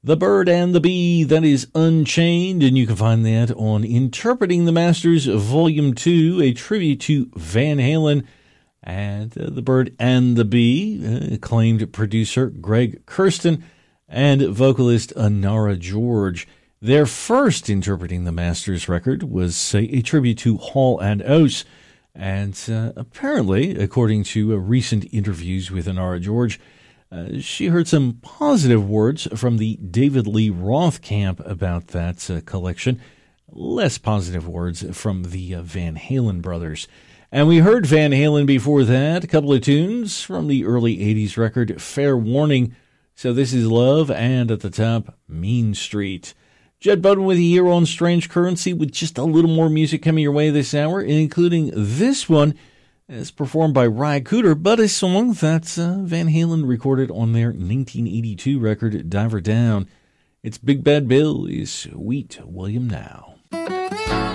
The Bird and the Bee, that is Unchained, and you can find that on Interpreting the Masters Volume 2, a tribute to Van Halen. And The Bird and the Bee, acclaimed producer Greg Kurstin and vocalist Nara George. Their first Interpreting the Masters record was a tribute to Hall and Oates. And apparently, according to recent interviews with Nara George, she heard some positive words from the David Lee Roth camp about that collection. Less positive words from the Van Halen brothers. And we heard Van Halen before that, a couple of tunes from the early 80s record, Fair Warning. So this is Love, and at the top, Mean Street. Judd Bowden with you here on Strange Currency with just a little more music coming your way this hour, including this one. It's performed by Ry Cooder, but a song that Van Halen recorded on their 1982 record, Diver Down. It's Big Bad Bill is Sweet William Now.